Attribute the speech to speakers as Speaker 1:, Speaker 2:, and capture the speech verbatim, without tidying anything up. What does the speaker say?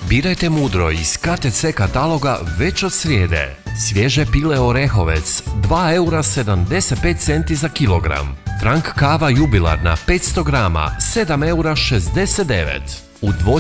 Speaker 1: Birajte mudro iz K T C kataloga već od srijede. Svježe pile Orehovec dva eura sedamdeset pet centi za kilogram. Frank kava jubilarna petsto grama sedam eura šezdeset devet. U